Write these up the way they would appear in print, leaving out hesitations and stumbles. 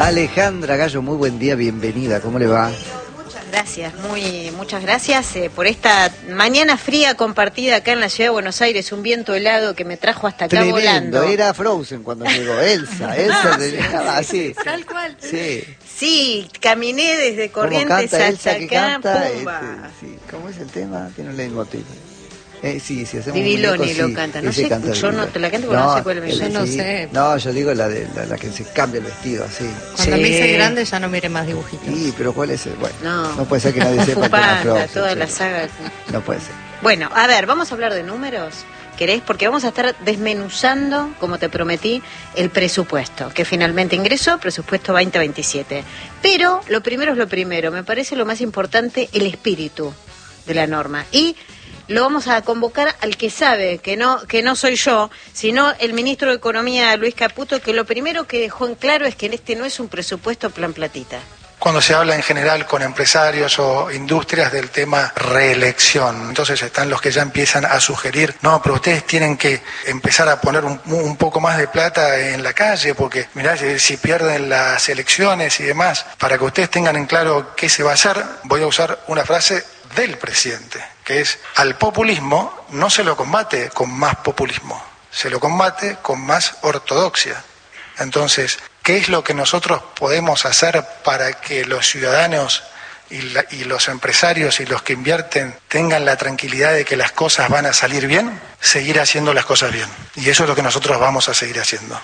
Alejandra Gallo, muy buen día, bienvenida, ¿cómo le va? Gracias, muchas gracias por esta mañana fría compartida acá en la ciudad de Buenos Aires, un viento helado que me trajo hasta acá tremendo, volando. Era Frozen cuando llegó, Elsa así. Tal cual. Sí, caminé desde Corrientes hasta acá, canta, pumba. sí. ¿Cómo es el tema? Que no le motivo. Sí, hacemos Viviloni muñecos, lo canta, no ese sé, canta yo no te la canto porque no sé cuál es. Yo no sé. No, yo digo la que se cambia el vestido, así. Cuando me hice grande ya no mire más dibujitos. Sí, pero ¿cuál es el? Bueno, no puede ser que nadie sepa Kung Fu que era Panda, Frozen. toda Sí. la saga. No puede ser. Bueno, a ver, vamos a hablar de números. ¿Querés? Porque vamos a estar desmenuzando, como te prometí, el presupuesto, que finalmente ingresó, presupuesto 2027. Pero lo primero es lo primero, me parece lo más importante, el espíritu de la norma. Y lo vamos a convocar al que sabe, que no soy yo, sino el ministro de Economía, Luis Caputo, que lo primero que dejó en claro es que este no es un presupuesto plan platita. Cuando se habla en general con empresarios o industrias del tema reelección, entonces están los que ya empiezan a sugerir, no, pero ustedes tienen que empezar a poner un poco más de plata en la calle, porque mirá, si pierden las elecciones y demás, para que ustedes tengan en claro qué se va a hacer, voy a usar una frase del presidente, que es: al populismo no se lo combate con más populismo, se lo combate con más ortodoxia. Entonces, ¿qué es lo que nosotros podemos hacer para que los ciudadanos y los empresarios y los que invierten tengan la tranquilidad de que las cosas van a salir bien? Seguir haciendo las cosas bien. Y eso es lo que nosotros vamos a seguir haciendo.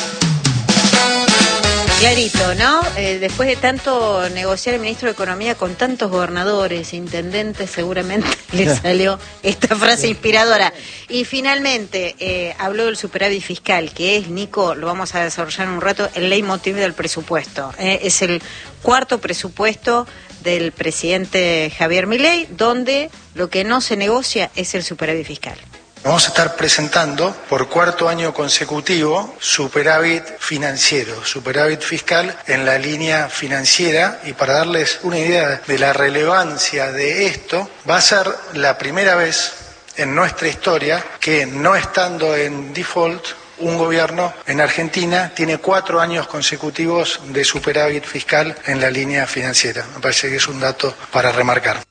Clarito, ¿no? Después de tanto negociar el ministro de Economía con tantos gobernadores, intendentes, seguramente le salió esta frase inspiradora. Y finalmente habló del superávit fiscal, que es, Nico, lo vamos a desarrollar en un rato, el leitmotiv del presupuesto. Es el cuarto presupuesto del presidente Javier Milei, donde lo que no se negocia es el superávit fiscal. Vamos a estar presentando por cuarto año consecutivo superávit financiero, superávit fiscal en la línea financiera, y para darles una idea de la relevancia de esto, va a ser la primera vez en nuestra historia que, no estando en default, un gobierno en Argentina tiene 4 años consecutivos de superávit fiscal en la línea financiera. Me parece que es un dato para remarcar.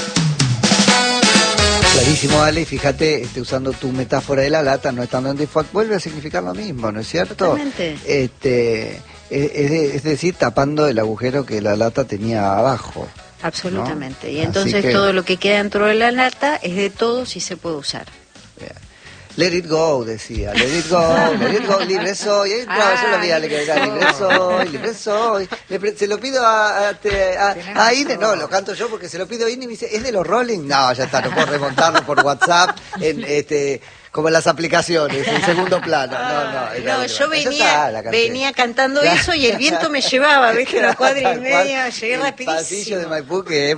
Clarísimo, Ale, fíjate, usando tu metáfora de la lata, no estando en default, vuelve a significar lo mismo, ¿no es cierto? Totalmente. Es decir, tapando el agujero que la lata tenía abajo. Absolutamente. ¿No? Y entonces todo lo que queda dentro de la lata es de todos y se puede usar. Bien. Let it go, decía, let it go, libre soy. Yo lo vi a libre soy. Se lo pido a Ine, no, lo canto yo porque se lo pido a Ine y me dice, ¿es de los Rolling? No, ya está, no puedo remontarlo por WhatsApp, como en las aplicaciones, en segundo plano. No, yo venía cantando eso y el viento me llevaba, ves que una cuadra y media, llegué rapidísimo. El pasillo de Maipú, que es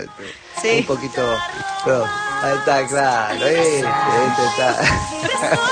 un poquito, pero ahí está, claro, este está.